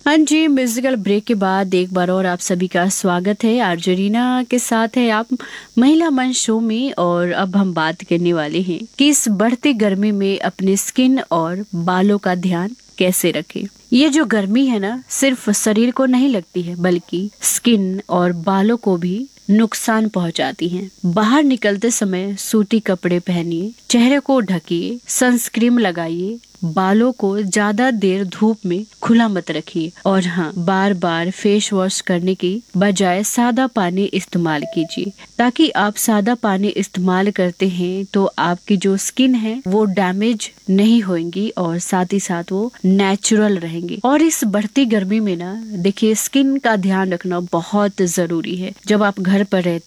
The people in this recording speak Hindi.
हाँ जी, म्यूजिकल ब्रेक के बाद एक बार और आप सभी का स्वागत है। आर्जेरीना के साथ है आप महिला मंच शो में। और अब हम बात करने वाले हैं कि इस बढ़ती गर्मी में अपने स्किन और बालों का ध्यान कैसे रखें। ये जो गर्मी है ना, सिर्फ शरीर को नहीं लगती है बल्कि स्किन और बालों को भी नुकसान पहुंचाती हैं। बाहर निकलते समय सूती कपड़े पहनिए, चेहरे को ढकिए, सनस्क्रीन लगाइए, बालों को ज्यादा देर धूप में खुला मत रखिए। और हाँ, बार बार फेस वॉश करने की बजाय सादा पानी इस्तेमाल कीजिए। ताकि आप सादा पानी इस्तेमाल करते हैं तो आपकी जो स्किन है वो डैमेज नहीं होंगी और साथ ही साथ वो नेचुरल रहेंगी। और इस बढ़ती गर्मी में ना देखिए, स्किन का ध्यान रखना बहुत जरूरी है। जब आप घर पर रहते